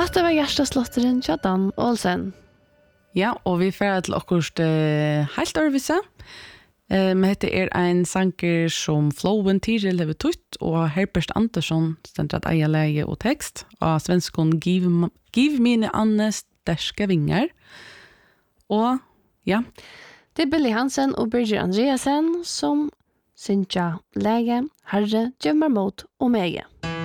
Hatta var hjerteslotteren Kjartan Olsen. Ja, og vi får til akkurat helt overvise. Men dette en sanger som Flowen Tiril har tutt, og Herbert Andersson stender at eier leie og tekst av svenskon Giv mine Anne sterske vinger. Og ja. Det Billy Hansen og Birger Andreasen som synger leie, herre, gjør meg mot og meie.